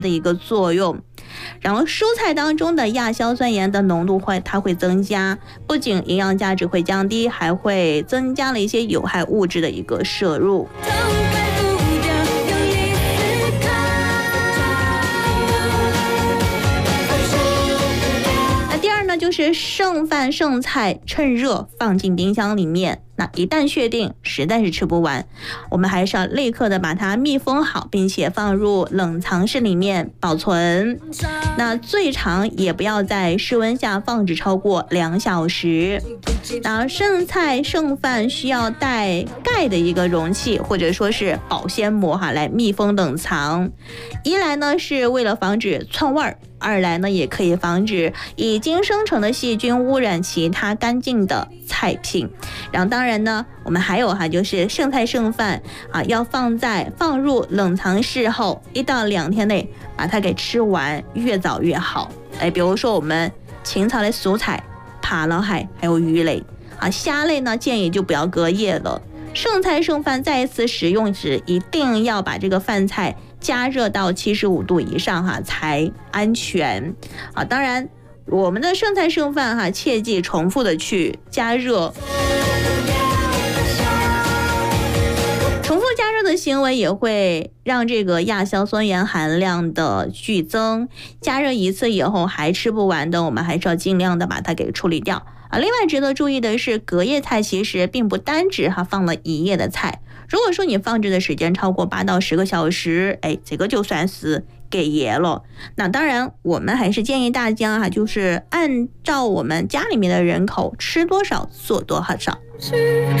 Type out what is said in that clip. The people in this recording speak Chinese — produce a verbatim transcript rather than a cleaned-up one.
的一个作用。然后蔬菜当中的亚硝酸盐的浓度会它会增加，不仅营养价值会降低，还会增加了一些有害物质的一个摄入。那第二呢，就是剩饭剩菜趁热放进冰箱里面，那一旦确定实在是吃不完，我们还是要立刻的把它密封好，并且放入冷藏室里面保存。那最长也不要在室温下放置超过两小时。那剩菜剩饭需要带盖的一个容器或者说是保鲜膜哈来密封冷藏。一来呢是为了防止窜味儿，二来呢也可以防止已经生成的细菌污染其他干净的菜品。然后当然呢我们还有哈就是剩菜剩饭啊，要放在放入冷藏室后一到两天内把它给吃完，越早越好。哎，比如说我们清炒的蔬菜、扒捞海还有鱼类啊，虾类呢建议就不要隔夜了。剩菜剩饭再一次使用时，一定要把这个饭菜加热到七十五度以上哈才安全啊。当然我们的剩菜剩饭哈，切记重复的去加热。重复加热的行为也会让这个亚硝酸盐含量的剧增，加热一次以后还吃不完的，我们还是要尽量的把它给处理掉啊。另外值得注意的是，隔夜菜其实并不单指哈放了一夜的菜，如果说你放置的时间超过八到十个小时，哎，这个就算是给爷了。那当然我们还是建议大家哈，就是按照我们家里面的人口吃多少做多少。